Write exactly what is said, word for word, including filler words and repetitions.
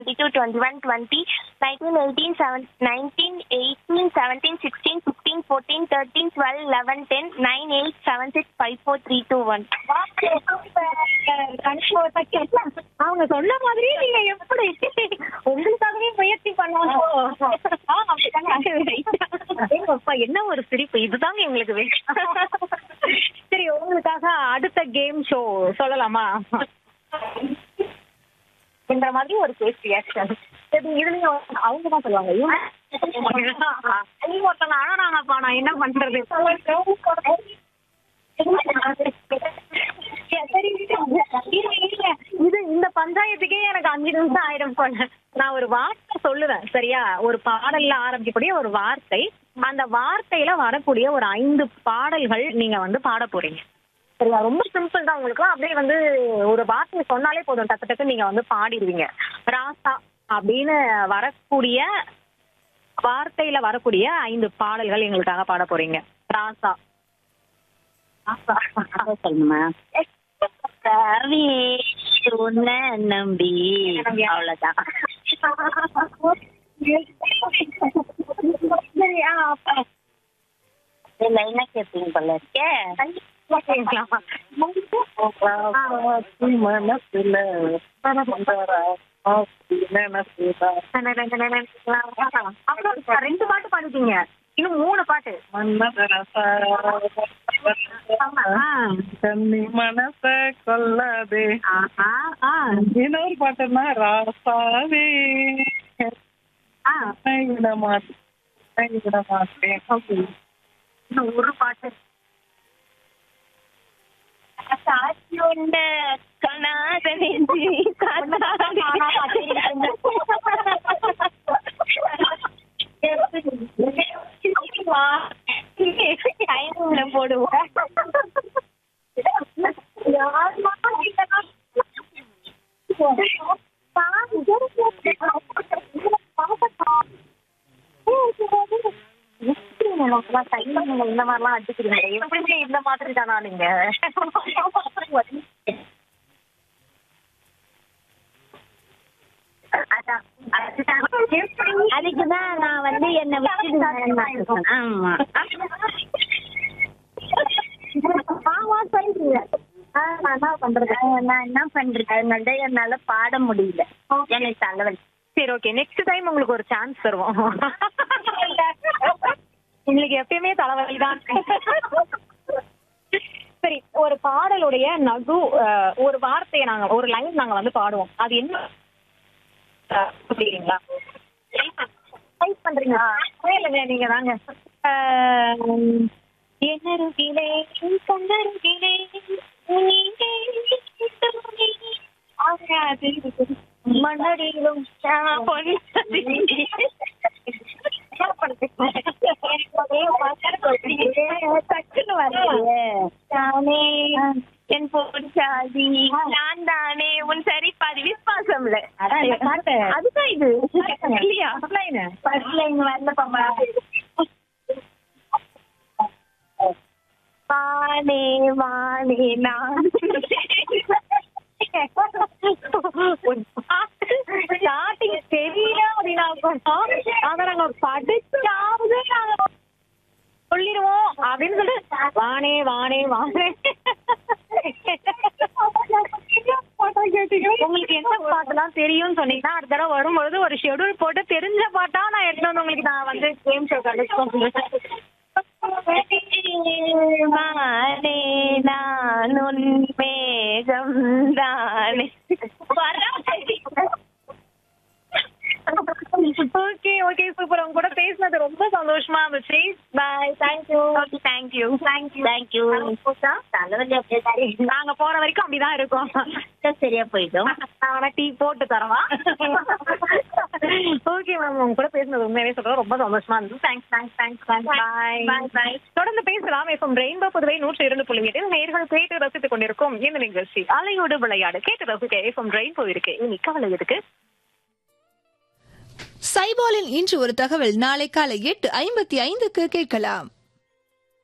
twenty-two, twenty-one, twenty, nineteen, eighteen, nineteen, eighteen, seventeen, sixteen, fifteen, fourteen, thirteen, twelve, eleven, ten, nine, eight, seven, six, five, four, three, two, one. அவங்க சொன்ன மாதிரியே நீங்க எப்படி உங்களுக்காகவே முயற்சி பண்ணணும். என்ன ஒரு சிரிப்பு, இதுதாங்க எங்களுக்கு வேணும். சரி, உங்களுக்காக அடுத்த கேம் ஷோ சொல்லலாமா? இந்த மாதிரி ஒரு கேஸ் ரியாக்ஷன் இதுலயும் அவங்க தான் சொல்லுவாங்க. ஒருத்தவங்க அழறாங்கப்பா, நான் என்ன பண்றது? இது இந்த பஞ்சாயத்துக்கே எனக்கு அஞ்சு நிமிஷம் ஆயிரம் போல. நான் ஒரு வார்த்தை சொல்லுவேன், சரியா? ஒரு பாடல்ல ஆரம்பிக்கக்கூடிய ஒரு வார்த்தை, அந்த வார்த்தையில வரக்கூடிய ஒரு ஐந்து பாடல்கள் நீங்க வந்து பாட போறீங்க, சரியா? ரொம்ப சிம்பிள் தான். உங்களுக்கு அப்படியே வந்து ஒரு வார்த்தை சொன்னாலே போதும், டக்கு டக்கு நீங்க வந்து பாடிடுவீங்க. ராசா அப்படின்னு வரக்கூடிய வார்த்தையில வரக்கூடிய ஐந்து பாடல்கள் எங்களுக்காக பாட போறீங்க. ராசா சொல்லணுமா? நம்பி அவ்வளவுதான். என்ன கேட்பீங்க போல இருக்கே. ரெண்டு பாட்டு பாடிட்டீங்க, இன்னும் மூணு பாட்டு. மனச கொல்லாதே. இன்னொரு பாட்டுன்னா ராசாவே விட மாட்டேன் விட மாட்டேன். இன்னும் ஒரு பாட்டு. சாட்சி உண்ட கணாத நெஞ்சு போடுவோம். இந்த மாதிரிலாம் அடிக்கிறீங்க, எப்படிங்க இந்த மாதிரி தானா நீங்க? அதுக்குதான் நான் வந்து என்ன விட்டு. ஆமா நான் என்ன பண்றது நான் என்ன பண்றேன் அதனால என்னால பாட முடியல, எனக்கு தலைவலி. சரி, ஓகே, நெக்ஸ்ட் டைம் உங்களுக்கு ஒரு சான்ஸ் தருவோம். உங்களுக்கு எப்பயுமே தலைவலி தான். சரி, ஒரு பாடலுடைய நடு ஒரு வார்த்தையை நாங்க ஒரு லைன் நாங்க வந்து பாடுவோம், அது என்ன புரியுங்களா? டைப் பண்றீங்களா? இல்லைங்க, நீங்க தாங்க. என்னருகிலே கண்ணருகிலே மண்ணடியிலும் டக்குன்னு வரலையே. நானே என் பொருட்சாதி நான் தானே உன் சரி பாதி விசுவாசம்ல. அதுதான் இது இல்லையா? ஃபர்ஸ்ட் லைன் வரல பாப்பா. வானே வானே நான் ஸ்டார்டிங் தெரியல அப்படின்னா ஆனா நாங்க படிச்சாவது நாங்க சொல்லிடுவோம் அப்படின்னு சொல்லிட்டு வானே வானே வானே. உங்களுக்கு என்ன பாட்டுலாம் தெரியும்னு சொன்னீங்கன்னா அடுத்த தடவை வரும்பொழுது ஒரு ஷெடியூல் போட்டு தெரிஞ்ச பாட்டா நான் எடுத்து வந்து உங்களுக்கு நான் வந்து கேம் ஷோ கண்டிப்பா. வானே நான் உன் மேகம் தானே. ஓகே ஓகே சூப்பர், உங்க கூட பேசினது ரொம்ப சந்தோஷமா இருந்துச்சு. பாய், thank you. Okay, thank you thank you thank you. தலைவலி அப்படியே நாங்க போற வரைக்கும் அப்படிதான் இருக்கும், சரியா போயிடும். நான் டீ போட்டு தரவா? ஓகே மேம், உங்க கூட பேசினது உண்மையாவே சொல்றேன் ரொம்ப சந்தோஷமா இருந்துச்சு. Thanks thanks thanks thanks bye பாய் பாய். தொடர்ந்து பேசலாம். எஃப்எம் ரெயின்போ புதுவை நூற்றி இரண்டு புள்ளி எட்டு நேயர்கள் கேட்டு ரசித்துக் கொண்டிருக்கும் இந்த நிகழ்ச்சி அலையோடு விளையாடு. கேட்டு ரசிக்க எஃப்எம் ரெயின்போ இருக்கு. இனி கவலை எதுக்கு? சைபாலின் இன்று ஒரு தகவல் நாளை காலை எட்டு ஐம்பத்தி ஐந்துக்கு கேட்கலாம்.